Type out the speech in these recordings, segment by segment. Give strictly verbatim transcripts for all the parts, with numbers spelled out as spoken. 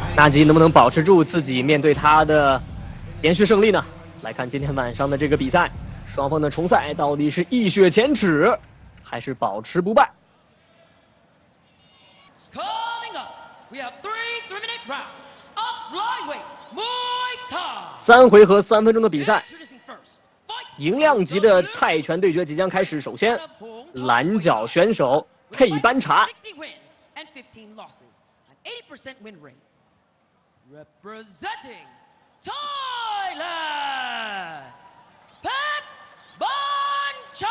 纳吉能不能保持住自己面对他的连续胜利呢？来看今天晚上的这个比赛，双方的重赛到底是一雪前耻，还是保持不败？ 三回合三分钟的比赛，银量级的泰拳对决即将开始。首先，蓝角选手佩班查。 Representing Thailand, Pet Bancha.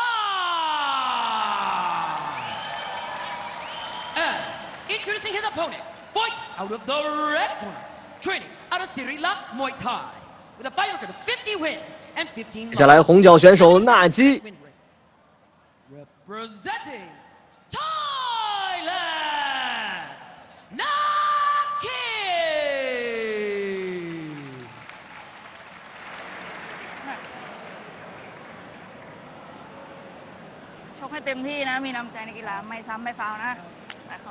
And introducing his opponent, fight out of the red corner, training out of Sri Lanka Muay Thai, with a fight record of fifty wins and fifteen losses. 接下来，红角选手纳基。 Representing Thailand, Naki. ชกให้เต็มที่นะมีน้ำใจในกีฬาไม่ซ้ำไม่ฟาวนะไปครับ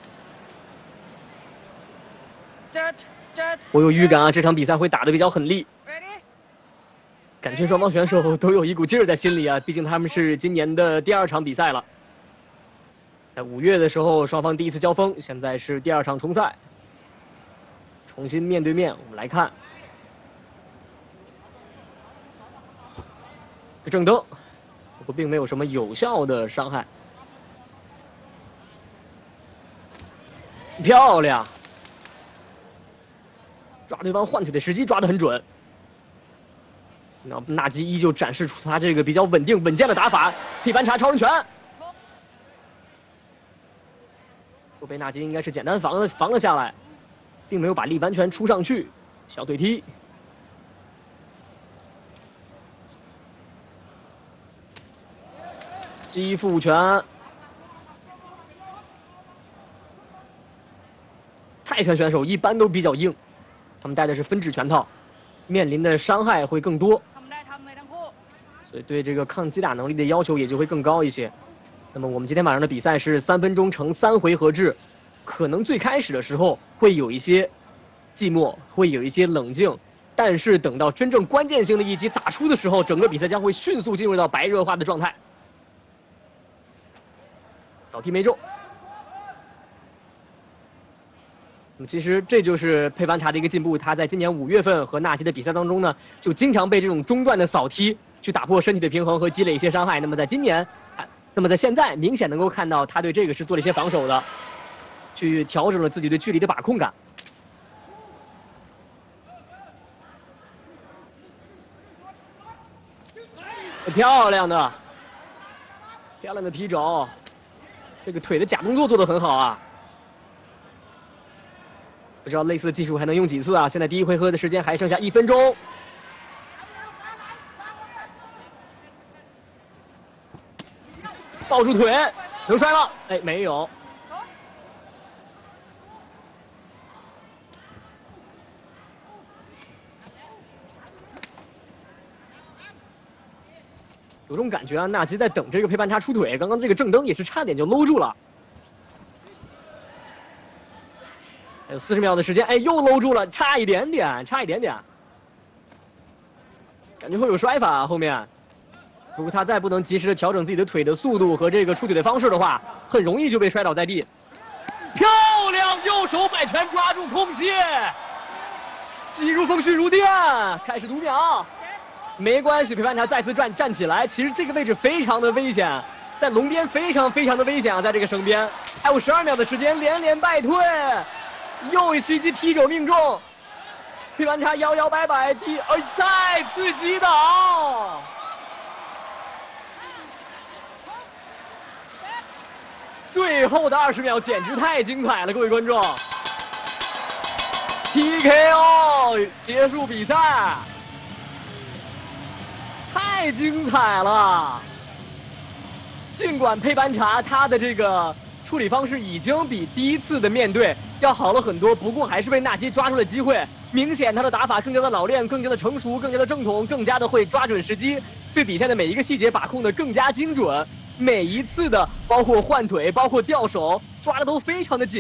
我有预感啊，这场比赛会打得比较狠厉。感觉双方选手都有一股劲儿在心里啊，毕竟他们是今年的第二场比赛了。在五月的时候，双方第一次交锋，现在是第二场重赛，重新面对面。我们来看，这正蹬，不过并没有什么有效的伤害。漂亮！ 抓对方换腿的时机抓得很准，那纳基依旧展示出他这个比较稳定稳健的打法，佩班查超人拳，都被纳基应该是简单防了防了下来，并没有把力完全出上去，小腿踢，击负拳，泰拳选手一般都比较硬。 他们带的是分指拳套，面临的伤害会更多，所以对这个抗击打能力的要求也就会更高一些。那么我们今天晚上的比赛是三分钟乘三回合制，可能最开始的时候会有一些寂寞，会有一些冷静，但是等到真正关键性的一击打出的时候，整个比赛将会迅速进入到白热化的状态。扫踢没中。 那么其实这就是佩班查的一个进步，他在今年五月份和纳基的比赛当中呢，就经常被这种中段的扫踢去打破身体的平衡和积累一些伤害。那么在今年，那么在现在明显能够看到他对这个是做了一些防守的，去调整了自己对距离的把控感。漂亮的，漂亮的劈肘，这个腿的假动作做得很好啊。 不知道类似的技术还能用几次啊？现在第一回合的时间还剩下一分钟。抱住腿，能摔吗？哎，没有。有种感觉啊，纳基在等这个佩班查出腿，刚刚这个正蹬也是差点就搂住了。 还有四十秒的时间，哎，又搂住了，差一点点，差一点点，感觉会有摔法啊，后面。如果他再不能及时的调整自己的腿的速度和这个出腿的方式的话，很容易就被摔倒在地。漂亮，右手摆拳抓住空隙，击入风絮如电，开始读秒。没关系，佩班查再次站站起来，其实这个位置非常的危险，在龙边非常非常的危险啊，在这个绳边，还有十二秒的时间，连连败退。 又一击劈肘命中，佩班查摇摇摆摆，第呃再次击倒，最后的二十秒简直太精彩了，各位观众 ，T K O 结束比赛，太精彩了。尽管佩班查他的这个。 处理方式已经比第一次的面对要好了很多，不过还是被纳基抓住了机会。明显他的打法更加的老练，更加的成熟，更加的正统，更加的会抓准时机，对比赛的每一个细节把控的更加精准。每一次的包括换腿，包括吊手，抓的都非常的紧。